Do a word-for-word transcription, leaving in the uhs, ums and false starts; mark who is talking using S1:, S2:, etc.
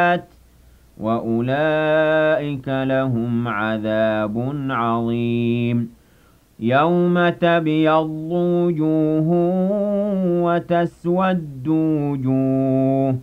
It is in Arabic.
S1: وَأُولَٰئِكَ لَهُمْ عَذَابٌ عَظِيمٌ يَوْمَ تَبْيَضُّ وُجُوهٌ وَتَسْوَدُّ وُجُوهٌ